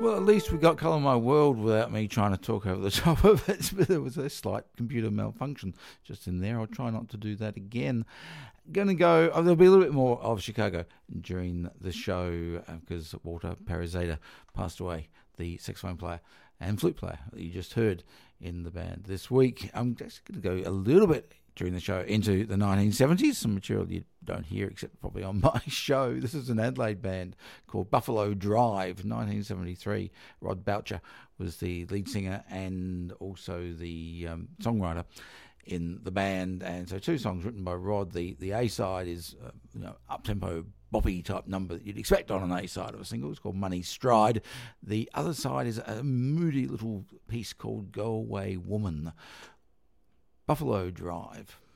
Well, at least we got Colour My World without me trying to talk over the top of it. But there was a slight computer malfunction just in there. I'll try not to do that again. Going to go, there'll be a little bit more of Chicago during the show because Walter Perizada passed away, the saxophone player and flute player that you just heard in the band this week. I'm just going to go a little bit during the show into the 1970s, some material you don't hear except probably on my show. This is an Adelaide band called Buffalo Drive, 1973. Rod Boucher was the lead singer and also the songwriter in the band, and so two songs written by Rod. The A-side is up-tempo boppy type number that you'd expect on an A-side of a single. It's called Money Stride. The other side is a moody little piece called Go Away Woman. Buffalo Drive.